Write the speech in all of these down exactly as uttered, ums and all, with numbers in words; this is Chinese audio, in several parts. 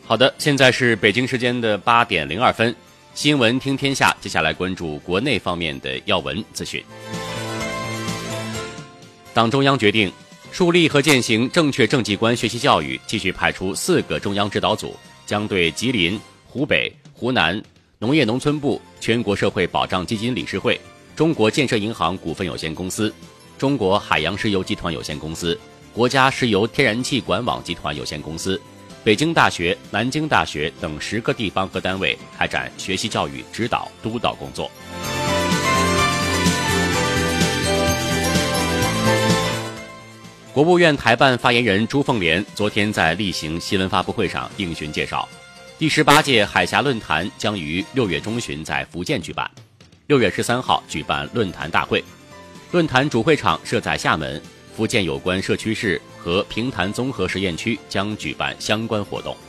好的，现在是北京时间的八点零二分，新闻听天下，接下来关注国内方面的要闻资讯。党中央决定树立和践行正确政绩观学习教育，继续派出四个中央指导组，将对吉林、湖北、湖南农业农村部、全国社会保障基金理事会、中国建设银行股份有限公司、中国海洋石油集团有限公司、国家石油天然气管网集团有限公司、北京大学、南京大学等十个地方和单位开展学习教育指导督导工作。国务院台办发言人朱凤莲昨天在例行新闻发布会上应询介绍，第十八届海峡论坛将于六月中旬在福建举办，六月十三号举办论坛大会。论坛主会场设在厦门，福建有关社区市和平潭综合实验区将举办相关活动。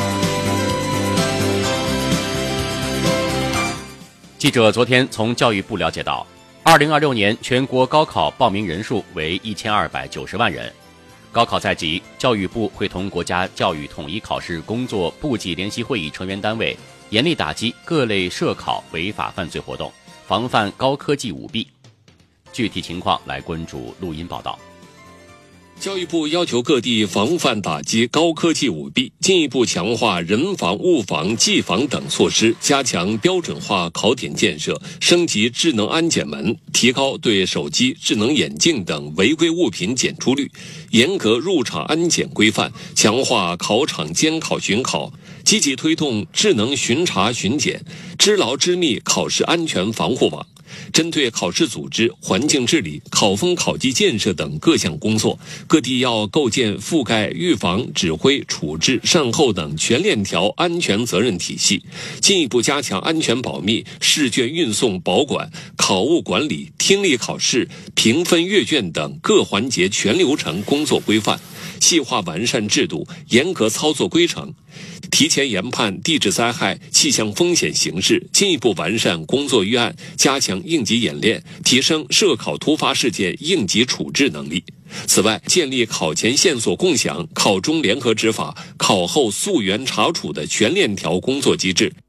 记者昨天从教育部了解到，二零二六年全国高考报名人数为一千二百九十万人。高考在即，教育部会同国家教育统一考试工作部际联席会议成员单位，严厉打击各类涉考违法犯罪活动，防范高科技舞弊。具体情况来关注录音报道。 教育部要求各地防范打击高科技舞弊，进一步强化人防、物防、技防等措施，加强标准化考点建设，升级智能安检门，提高对手机、智能眼镜等违规物品检出率，严格入场安检规范，强化考场监考巡考，积极推动智能巡查巡检，织牢织密考试安全防护网。针对考试组织、环境治理、考风考纪建设等各项工作，各地要构建覆盖预防、指挥、处置、善后等全链条安全责任体系，进一步加强安全保密、试卷运送保管、考务管理、听力考试、评分阅卷等各环节全流程工作规范，细化完善制度，严格操作规程，提前研判地质灾害、气象风险形势，进一步完善工作预案，加强应急演练，提升涉考突发事件应急处置能力。此外，建立考前线索共享、考中联合执法、考后溯源查处的全链条工作机制。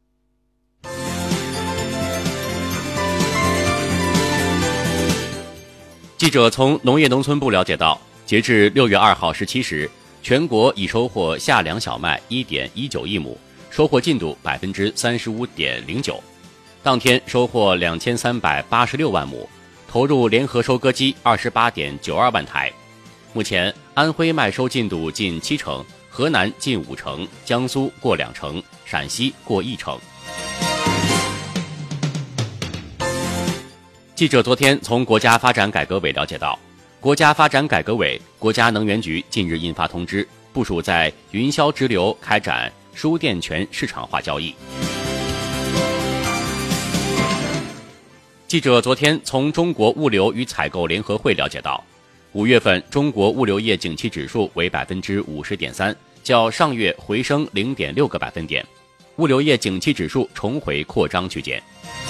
记者从农业农村部了解到，截至六月二号十七时，全国已收获夏粮小麦一点一九亿亩，收获进度百分之三十五点零九。当天收获两千三百八十六万亩，投入联合收割机二十八点九二万台。目前，安徽麦收进度近七成，河南近五成，江苏过两成，陕西过一成。记者昨天从国家发展改革委了解到，国家发展改革委、国家能源局近日印发通知，部署在云霄直流开展输电权市场化交易。记者昨天从中国物流与采购联合会了解到，五月份中国物流业景气指数为百分之五十点三，较上月回升零点六个百分点，物流业景气指数重回扩张区间。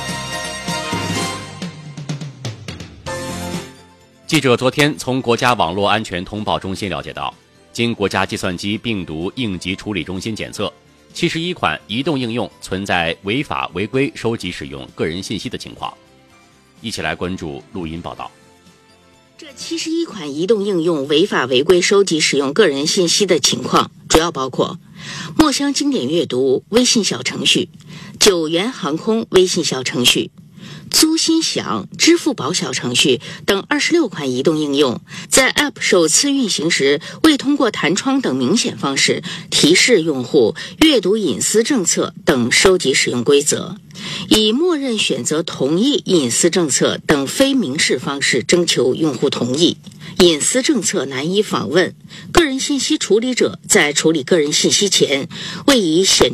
记者昨天从国家网络安全通报中心了解到，经国家计算机病毒应急处理中心检测，七十一款移动应用存在违法违规收集使用个人信息的情况。一起来关注录音报道。 这七十一款移动应用违法违规收集使用个人信息的情况，主要包括墨香经典阅读微信小程序、九元航空微信小程序、租心享支付宝小程序等二十六款移动应用，在 App 首次运行时未通过弹窗等明显方式提示用户阅读隐私政策等收集使用规则，以默认选择同意隐私政策等非明示方式征求用户同意，隐私政策难以访问，个人信息处理者在处理个人信息前未以显